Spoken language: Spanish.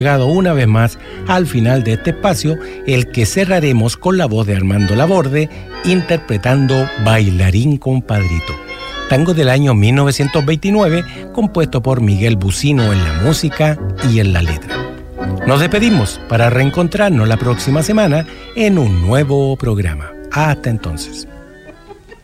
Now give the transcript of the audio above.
Llegado una vez más al final de este espacio, el que cerraremos con la voz de Armando Laborde interpretando Bailarín Compadrito, tango del año 1929, compuesto por Miguel Bucino en la música y en la letra. Nos despedimos para reencontrarnos la próxima semana en un nuevo programa. Hasta entonces.